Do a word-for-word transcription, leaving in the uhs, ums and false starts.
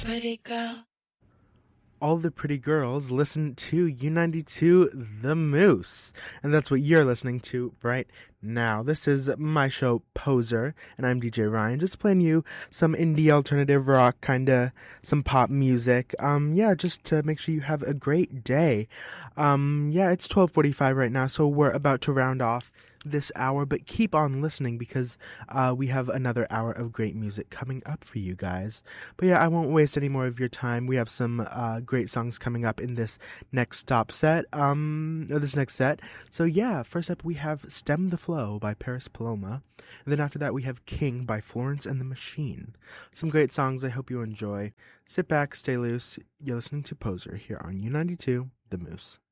Pretty girl. All the pretty girls listen to U ninety-two The Moose. And that's what you're listening to right now. This is my show, Poser, and I'm D J Ryan, just playing you some indie alternative rock, kinda some pop music. Um, yeah, just to make sure you have a great day. Um, yeah, it's twelve forty-five right now, so we're about to round off this hour, but keep on listening because uh, we have another hour of great music coming up for you guys. But yeah, I won't waste any more of your time. We have some uh, great songs coming up in this next stop set, um, or this next set. So yeah, first up we have Stem the Flow by Paris Paloma. And then after that we have King by Florence and the Machine. Some great songs I hope you enjoy. Sit back, stay loose. You're listening to Poser here on U ninety-two, The Moose.